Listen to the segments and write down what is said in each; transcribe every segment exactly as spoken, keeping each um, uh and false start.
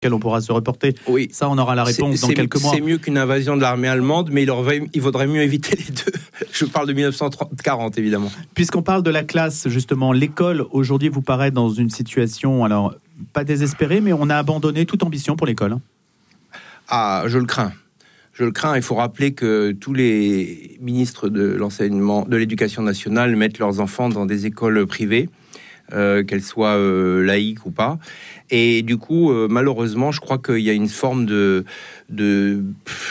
on pourra se reporter. Oui. Ça, on aura la réponse c'est, dans c'est, quelques mois. C'est mieux qu'une invasion de l'armée allemande, mais il, aurait, il vaudrait mieux éviter les deux. Je parle de dix-neuf cent quarante, évidemment. Puisqu'on parle de la classe, justement, l'école, aujourd'hui, vous paraît dans une situation, alors, pas désespérée, mais on a abandonné toute ambition pour l'école. Ah, je le crains. Je le crains. Il faut rappeler que tous les ministres de l'enseignement, de l'éducation nationale mettent leurs enfants dans des écoles privées, euh, qu'elles soient euh, laïques ou pas. Et du coup, euh, malheureusement, je crois qu'il y a une forme de, de,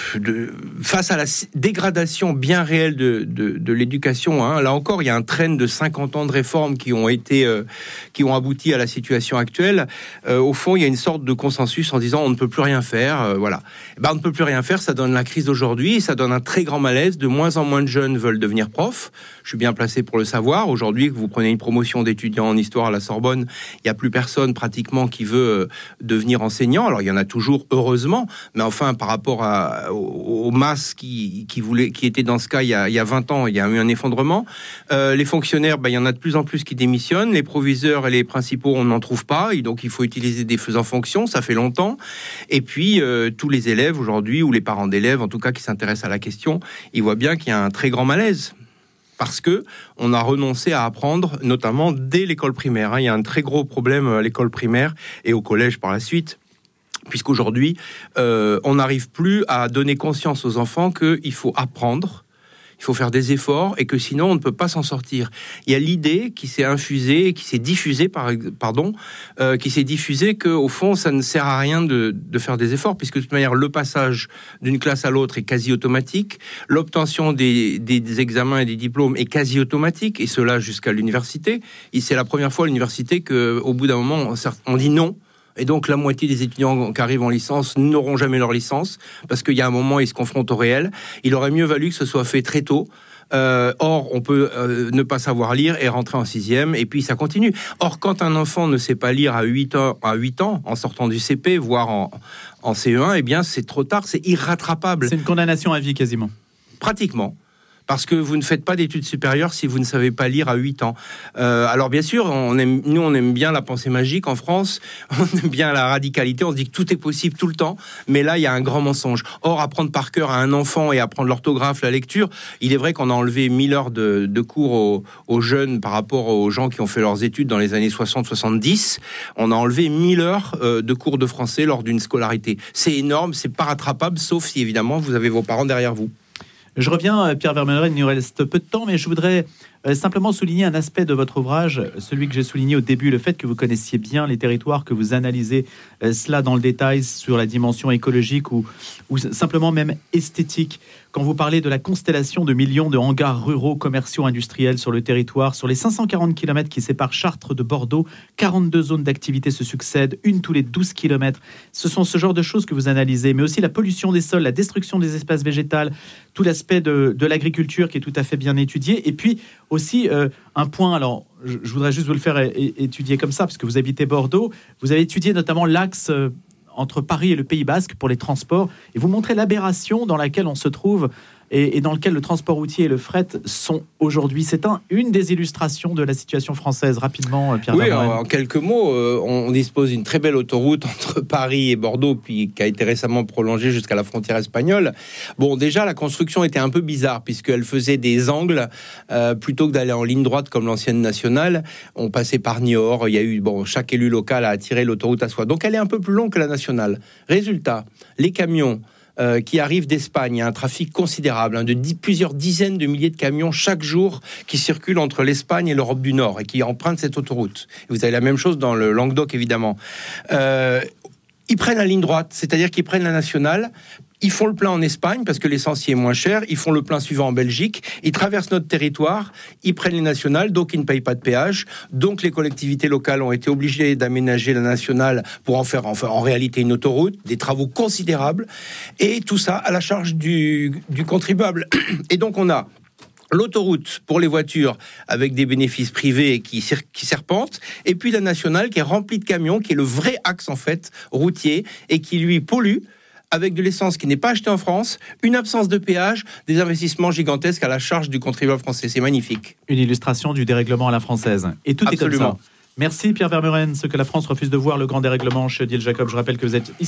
de face à la dégradation bien réelle de, de, de l'éducation. Hein, là encore, il y a un train de cinquante ans de réformes qui ont été, euh, qui ont abouti à la situation actuelle. Euh, au fond, il y a une sorte de consensus en disant on ne peut plus rien faire. Euh, voilà. Et ben, on ne peut plus rien faire. Ça donne la crise d'aujourd'hui. Et ça donne un très grand malaise. De moins en moins de jeunes veulent devenir profs. Je suis bien placé pour le savoir. Aujourd'hui, que vous prenez une promotion d'étudiants en histoire à la Sorbonne, il n'y a plus personne pratiquement qui veut euh, devenir enseignant. Alors il y en a toujours, heureusement, mais enfin par rapport à, aux, aux masses qui, qui, voulaient, qui étaient dans ce cas il y a, il y a vingt ans, il y a eu un effondrement. Euh, les fonctionnaires, ben, il y en a de plus en plus qui démissionnent. Les proviseurs et les principaux, on n'en trouve pas. Et donc il faut utiliser des faisans fonctions, ça fait longtemps. Et puis euh, tous les élèves aujourd'hui, ou les parents d'élèves, en tout cas qui s'intéressent à la question, ils voient bien qu'il y a un très grand malaise. Parce que on a renoncé à apprendre, notamment dès l'école primaire. Il y a un très gros problème à l'école primaire et au collège par la suite, puisqu'aujourd'hui, euh, on n'arrive plus à donner conscience aux enfants qu'il faut apprendre, il faut faire des efforts et que sinon on ne peut pas s'en sortir. Il y a l'idée qui s'est infusée, qui s'est diffusée, par, pardon, euh, qui s'est diffusée qu'au fond ça ne sert à rien de, de faire des efforts, puisque de toute manière le passage d'une classe à l'autre est quasi automatique, l'obtention des, des, des examens et des diplômes est quasi automatique, et cela jusqu'à l'université. Et c'est la première fois à l'université qu'au bout d'un moment on, on dit non. Et donc la moitié des étudiants qui arrivent en licence n'auront jamais leur licence, parce qu'il y a un moment, ils se confrontent au réel. Il aurait mieux valu que ce soit fait très tôt. Euh, or, on peut euh, ne pas savoir lire et rentrer en sixième, et puis ça continue. Or, quand un enfant ne sait pas lire à huit ans, à huit ans en sortant du C P, voire en, en C E un, eh bien c'est trop tard, c'est irrattrapable. C'est une condamnation à vie quasiment. Pratiquement. Parce que vous ne faites pas d'études supérieures si vous ne savez pas lire à huit ans. Euh, alors bien sûr, on aime, nous on aime bien la pensée magique en France, on aime bien la radicalité, on se dit que tout est possible tout le temps, mais là il y a un grand mensonge. Or, apprendre par cœur à un enfant et apprendre l'orthographe, la lecture, il est vrai qu'on a enlevé mille heures de, de cours aux, aux jeunes par rapport aux gens qui ont fait leurs études dans les années soixante soixante-dix. On a enlevé mille heures euh, de cours de français lors d'une scolarité. C'est énorme, c'est pas rattrapable, sauf si évidemment vous avez vos parents derrière vous. Je reviens, Pierre Vermeulen, il nous reste peu de temps, mais je voudrais euh, simplement souligner un aspect de votre ouvrage, celui que j'ai souligné au début, le fait que vous connaissiez bien les territoires, que vous analysez euh, cela dans le détail sur la dimension écologique ou, ou simplement même esthétique. Quand vous parlez de la constellation de millions de hangars ruraux, commerciaux, industriels sur le territoire, sur les cinq cent quarante kilomètres qui séparent Chartres de Bordeaux, quarante-deux zones d'activité se succèdent, une tous les douze kilomètres. Ce sont ce genre de choses que vous analysez, mais aussi la pollution des sols, la destruction des espaces végétales, tout l'aspect de, de l'agriculture qui est tout à fait bien étudié. Et puis aussi euh, un point, alors je, je voudrais juste vous le faire é- étudier comme ça, parce que vous habitez Bordeaux, vous avez étudié notamment l'axe euh, entre Paris et le Pays Basque pour les transports, et vous montrez l'aberration dans laquelle on se trouve et, et dans lequel le transport routier et le fret sont aujourd'hui. C'est un, une des illustrations de la situation française. Rapidement, Pierre Oui, Vermeulen. en quelques mots, euh, on dispose d'une très belle autoroute entre Paris et Bordeaux, puis qui a été récemment prolongée jusqu'à la frontière espagnole. Bon, déjà, la construction était un peu bizarre, puisqu'elle faisait des angles, euh, plutôt que d'aller en ligne droite comme l'ancienne nationale. On passait par Niort, il y a eu, bon, chaque élu local a attiré l'autoroute à soi. Donc, elle est un peu plus longue que la nationale. Résultat, les camions Euh, qui arrivent d'Espagne. Il y a un trafic considérable, hein, de dix, plusieurs dizaines de milliers de camions chaque jour qui circulent entre l'Espagne et l'Europe du Nord et qui empruntent cette autoroute. Vous avez la même chose dans le Languedoc, évidemment. Euh, ils prennent la ligne droite, c'est-à-dire qu'ils prennent la nationale. Ils font le plein en Espagne parce que l'essence y est moins cher. Ils font le plein suivant en Belgique. Ils traversent notre territoire. Ils prennent les nationales, donc ils ne payent pas de péage. Donc les collectivités locales ont été obligées d'aménager la nationale pour en faire enfin, en réalité une autoroute, des travaux considérables. Et tout ça à la charge du, du contribuable. Et donc on a l'autoroute pour les voitures avec des bénéfices privés qui, qui serpentent, et puis la nationale qui est remplie de camions, qui est le vrai axe en fait routier et qui lui pollue avec de l'essence qui n'est pas achetée en France, une absence de péage, des investissements gigantesques à la charge du contribuable français. C'est magnifique. Une illustration du dérèglement à la française. Et tout Absolument. Est comme ça. Merci Pierre Vermeuren. Ce que la France refuse de voir, le grand dérèglement chez Odile Jacob. Je rappelle que vous êtes